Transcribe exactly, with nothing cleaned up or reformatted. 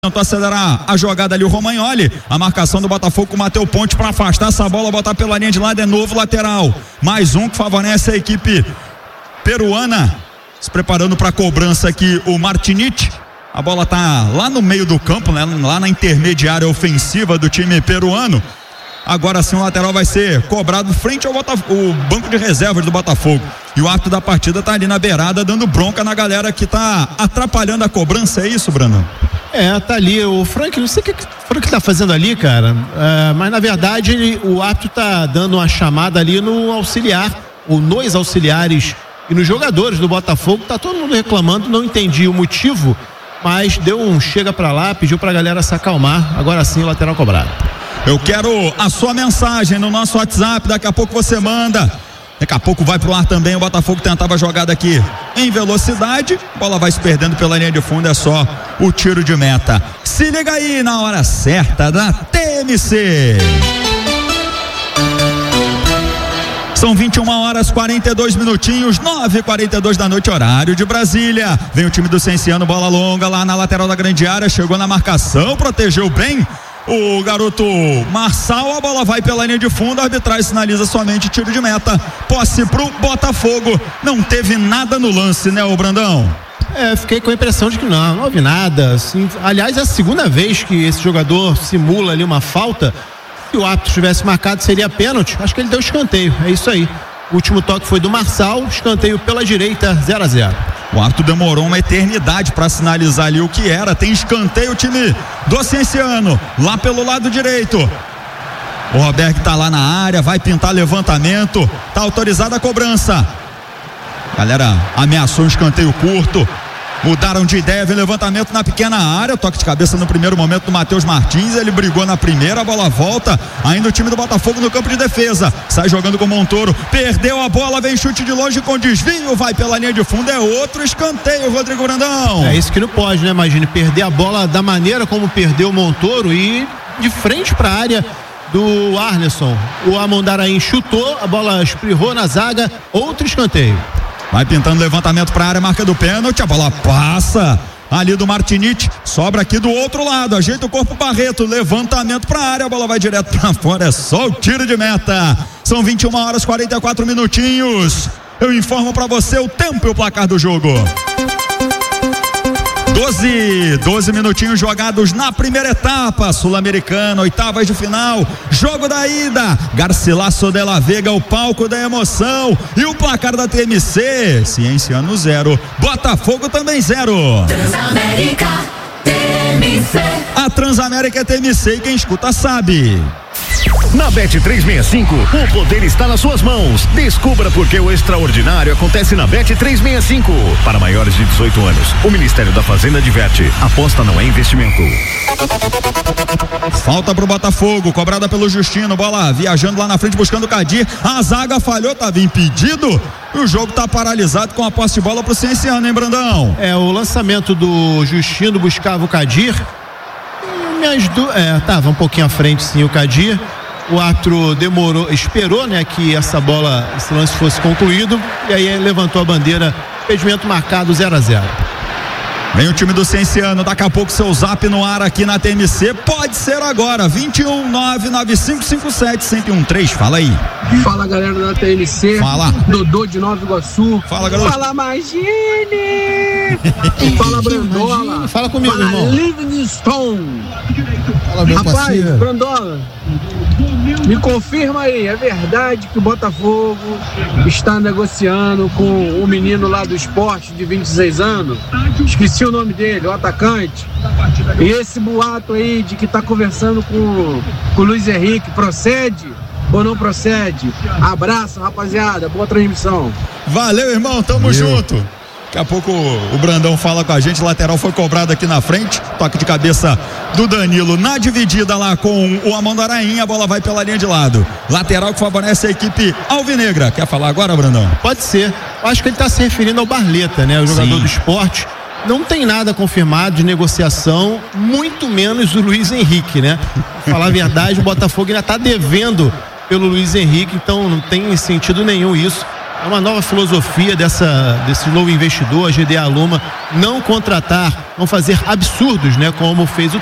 Tentou acelerar a jogada ali o Romagnoli, a marcação do Botafogo com o Matheus Ponte para afastar essa bola, botar pela linha de lado, é novo lateral, mais um que favorece a equipe peruana, se preparando para a cobrança aqui o Martinich. A bola tá lá no meio do campo, né? Lá na intermediária ofensiva do time peruano. Agora sim o lateral vai ser cobrado frente ao Botafogo, o banco de reservas do Botafogo. E o árbitro da partida tá ali na beirada dando bronca na galera que tá atrapalhando a cobrança, é isso, Brandão? É, tá ali, o Frank, não sei o que o Frank tá fazendo ali, cara, é, mas na verdade ele, o árbitro tá dando uma chamada ali no auxiliar, ou nos auxiliares e nos jogadores do Botafogo, tá todo mundo reclamando, não entendi o motivo, mas deu um chega pra lá, pediu pra galera se acalmar, agora sim o lateral cobrado. Eu quero a sua mensagem no nosso WhatsApp, daqui a pouco você manda. Daqui a pouco vai pro ar também, o Botafogo tentava a jogada aqui em velocidade, a bola vai se perdendo pela linha de fundo, é só o tiro de meta. Se liga aí na hora certa da T M C. São vinte e uma horas e quarenta e dois minutinhos, nove e quarenta e dois da noite, horário de Brasília. Vem o time do Cienciano, bola longa lá na lateral da grande área, chegou na marcação, protegeu bem o garoto Marçal, a bola vai pela linha de fundo, a arbitragem sinaliza somente tiro de meta, posse pro Botafogo, não teve nada no lance, né, ô Brandão? É, fiquei com a impressão de que não, não houve nada, assim, aliás é a segunda vez que esse jogador simula ali uma falta, se o árbitro tivesse marcado seria pênalti, acho que ele deu escanteio, é isso aí, o último toque foi do Marçal, escanteio pela direita, zero a zero. O árbitro demorou uma eternidade para sinalizar ali o que era. Tem escanteio o time do Cienciano, lá pelo lado direito. O Roberto tá lá na área, vai pintar levantamento. Tá autorizada a cobrança. Galera ameaçou um escanteio curto. Mudaram de ideia, vem levantamento na pequena área, toque de cabeça no primeiro momento do Matheus Martins, ele brigou na primeira, a bola volta, ainda o time do Botafogo no campo de defesa, sai jogando com o Montoro, perdeu a bola, vem chute de longe com desvio, vai pela linha de fundo, é outro escanteio, Rodrigo Brandão. É isso que não pode, né, imagine, perder a bola da maneira como perdeu o Montoro e de frente para a área do Arneson, o Amondarain chutou, a bola espirrou na zaga, outro escanteio. Vai pintando levantamento para a área, marca do pênalti, a bola passa ali do Martinich, sobra aqui do outro lado, ajeita o corpo Barreto, levantamento para a área, a bola vai direto para fora, é só o tiro de meta. São vinte e uma horas e quarenta e quatro minutinhos. Eu informo para você o tempo e o placar do jogo. doze, doze minutinhos jogados na primeira etapa, Sul-Americana, oitavas de final, jogo da ida, Garcilaso de la Vega, o palco da emoção, e o placar da T M C, Cienciano zero, Botafogo também zero. Transamérica T M C. A Transamérica é T M C e quem escuta sabe. Na Bet trezentos e sessenta e cinco, o poder está nas suas mãos. Descubra por que o extraordinário acontece na Bet trezentos e sessenta e cinco. Para maiores de dezoito anos, o Ministério da Fazenda adverte: aposta não é investimento. Falta pro Botafogo, cobrada pelo Justino, bola viajando lá na frente buscando o Kadir, a zaga falhou, tava impedido e o jogo tá paralisado com a posse de bola pro Cienciano, hein, Brandão? É, o lançamento do Justino buscava o Kadir, me ajudou, é, tava um pouquinho à frente sim o Kadir, o árbitro demorou, esperou, né, que essa bola, esse lance fosse concluído e aí levantou a bandeira, impedimento marcado zero a zero. Vem o time do Cienciano, daqui a pouco seu zap no ar aqui na T M C, pode ser agora, vinte e um, nove nove cinco cinco sete, um zero um três, fala aí. Fala galera da T M C, fala. Dodô de Nova Iguaçu, fala garoto. Fala Magine, fala Brandola, fala comigo, fala irmão. Livingstone. Fala, meu Rapaz, parceiro. Brandola, me confirma aí, é verdade que o Botafogo está negociando com o menino lá do esporte de vinte e seis anos? Esqueci o nome dele, o atacante. E esse boato aí de que está conversando com, com o Luiz Henrique, procede ou não procede? Abraço, rapaziada, boa transmissão. Valeu, irmão, tamo Valeu. junto. Daqui a pouco o Brandão fala com a gente, lateral foi cobrado aqui na frente, toque de cabeça do Danilo na dividida lá com o Amondarain, a bola vai pela linha de lado, lateral que favorece a equipe alvinegra. Quer falar agora, Brandão? Pode ser, acho que ele está se referindo ao Barleta, né, o jogador Sim. do esporte. Não tem nada confirmado de negociação, muito menos do Luiz Henrique, né? Pra falar a verdade, o Botafogo ainda está devendo pelo Luiz Henrique, então não tem sentido nenhum isso. É uma nova filosofia dessa, desse novo investidor, a G D Aluma, não contratar, não fazer absurdos, né, como fez o